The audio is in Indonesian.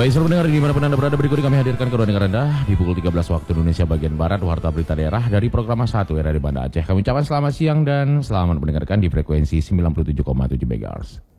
Baik, saudara pendengar, dimanapun Anda berada, berikut kami hadirkan kedua dengar Anda di pukul 13 waktu Indonesia bagian Barat, Warta Berita Daerah dari Program 1 RRI Banda Aceh. Kami ucapkan selamat siang dan selamat mendengarkan di frekuensi 97,7 MHz.